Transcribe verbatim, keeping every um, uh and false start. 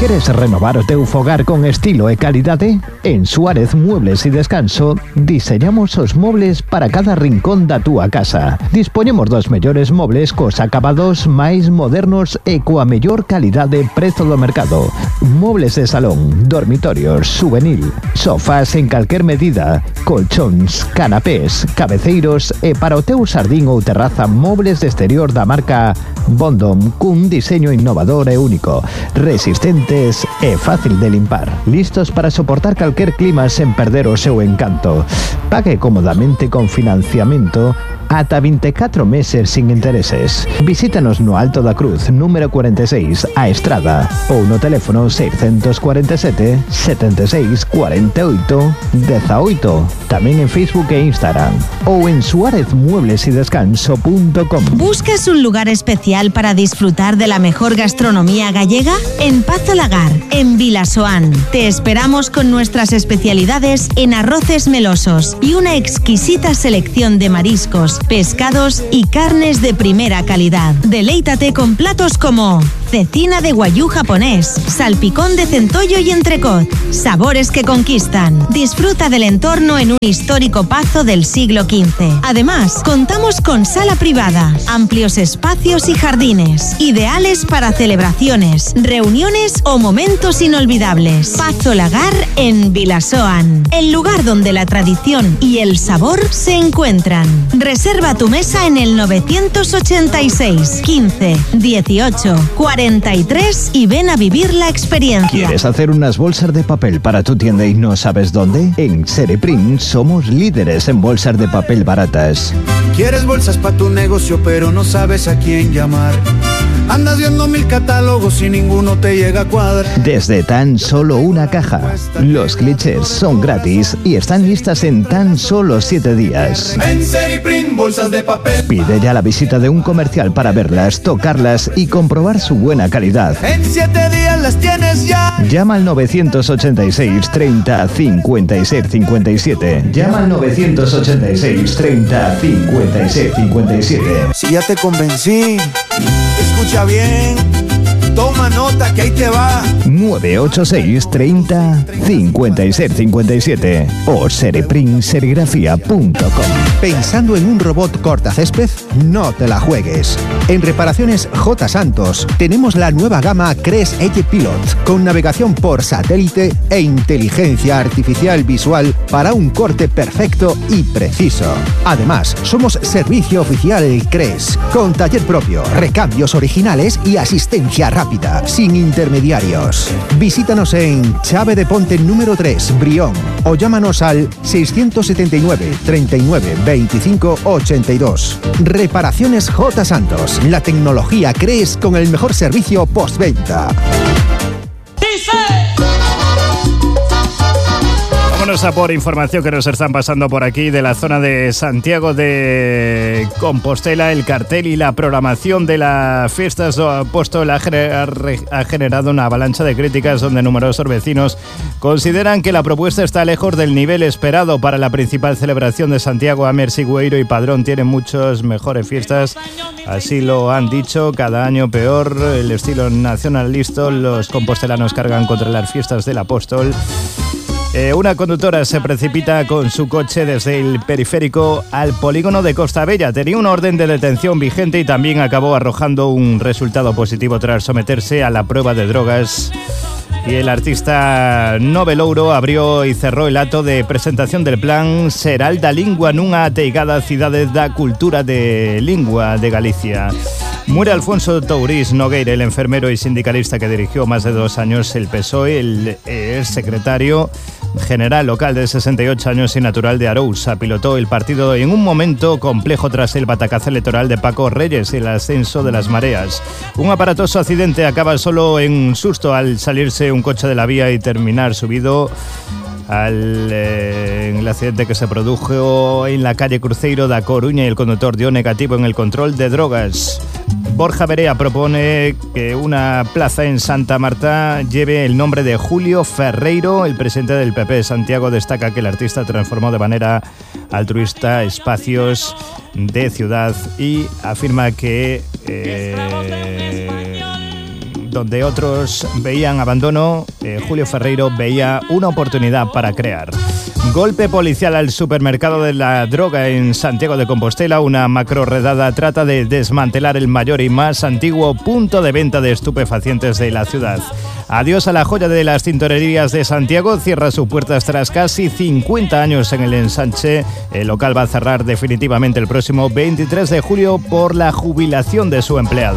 Queres renovar o teu fogar con estilo e calidade? En Suárez Muebles y Descanso diseñamos os mobles para cada rincón da túa casa. Dispoñemos dos mellores mobles cos acabados máis modernos e coa mellor calidade e prezo do mercado. Mobles de salón, dormitorios, juvenil, sofás en calquer medida, colchóns, canapés, cabeceiros e para o teu sardín ou terraza mobles de exterior da marca Bondom cun diseño innovador e único, resistentes e fácil de limpar. Listos para soportar calquer clima sen perder o seu encanto. Pague cómodamente con financiamento ata vinte e catro meses sin intereses. Visítanos no Alto da Cruz, número cuarenta e seis, a Estrada, ou no teléfono seiscentos cuarenta e sete, setenta e seis, cuarenta e oito, dieciocho. Tamén en Facebook e Instagram, ou en suárez muebles y descanso punto com. ¿Buscas un lugar especial para disfrutar de la mejor gastronomía gallega? En Pazo Lagar, en Vilasoán. Te esperamos con nuestras especialidades en arroces melosos y una exquisita selección de mariscos, pescados y carnes de primera calidad. Deleítate con platos como cecina de guayú japonés, salpicón de centollo y entrecot, sabores que conquistan. Disfruta del entorno en un histórico pazo del siglo quince. Además, contamos con sala privada, amplios espacios y jardines, ideales para celebraciones, reuniones o momentos inolvidables. Pazo Lagar en Vilasoán, el lugar donde la tradición y el sabor se encuentran. Reserva tu mesa en el novecientos ochenta y seis, quince, dieciocho, cuarenta y tres y ven a vivir la experiencia. ¿Quieres hacer unas bolsas de papel para tu tienda y no sabes dónde? En Cereprint somos líderes en bolsas de papel baratas. ¿Quieres bolsas para tu negocio pero no sabes a quién llamar? Andas viendo mil catálogos y ninguno te llega a cuadrar. Desde tan solo una caja. Los clichés son gratis y están listas en tan solo siete días. En Cereprint, bolsas de papel. Pide ya la visita de un comercial para verlas, tocarlas y comprobar su buena calidad. En siete días las tienes ya. Llama al novecientos ochenta y seis, treinta, cincuenta y seis, cincuenta y siete. Llama al novecientos ochenta y seis, treinta, cincuenta y seis, cincuenta y siete. Si ya te convencí, escucha bien, toma nota que ahí te va. nueve ocho seis, treinta, cincuenta y seis, cincuenta y siete o cereprint serigrafía punto com. ¿Pensando en un robot cortacésped? No te la juegues. En Reparaciones J. Santos tenemos la nueva gama Cres Edge Pilot con navegación por satélite e inteligencia artificial visual para un corte perfecto y preciso. Además, somos servicio oficial Cres con taller propio, recambios originales y asistencia rápida, sin intermediarios. Visítanos en Chave de Ponte número tres, Brión, o llámanos al seiscientos setenta y nueve, treinta y nueve, veinticinco, ochenta y dos. Reparaciones J. Santos, la tecnología Cres con el mejor servicio postventa. Vámonos a por información que nos están pasando por aquí de la zona de Santiago de Compostela. El cartel y la programación de las fiestas de Apóstol ha generado una avalancha de críticas donde numerosos vecinos consideran que la propuesta está lejos del nivel esperado para la principal celebración de Santiago. Amer, Sigüeiro y Padrón tienen muchas mejores fiestas, así lo han dicho. Cada año peor, el estilo nacionalista, los compostelanos cargan contra las fiestas del Apóstol. Eh, una conductora se precipita con su coche desde el periférico al polígono de Costa Bella. Tenía una orden de detención vigente y también acabó arrojando un resultado positivo tras someterse a la prueba de drogas. Y el artista Novelouro abrió y cerró el acto de presentación del plan Seral da Lingua nunha ateigada cidade da cultura de lingua de Galicia. Muere Alfonso Tourís Nogueira, el enfermero y sindicalista que dirigió más de dos años el P S O E, el, el secretario general local de sesenta y ocho años y natural de Arousa. Pilotó el partido en un momento complejo tras el batacazo electoral de Paco Reyes y el ascenso de las mareas. Un aparatoso accidente acaba solo en un susto al salirse un coche de la vía y terminar subido al eh, en el accidente que se produjo en la calle Cruzeiro da Coruña y el conductor dio negativo en el control de drogas. Borja Berea propone que una plaza en Santa Marta lleve el nombre de Julio Ferreiro. El presidente del P P de Santiago destaca que el artista transformó de manera altruista espacios de ciudad y afirma que eh, Donde otros veían abandono, eh, Julio Ferreiro veía una oportunidad para crear. Golpe policial al supermercado de la droga en Santiago de Compostela. Una macrorredada trata de desmantelar el mayor y más antiguo punto de venta de estupefacientes de la ciudad. Adiós a la joya de las tintorerías de Santiago. Cierra sus puertas tras casi cincuenta años en el ensanche. El local va a cerrar definitivamente el próximo veintitrés de julio por la jubilación de su empleado.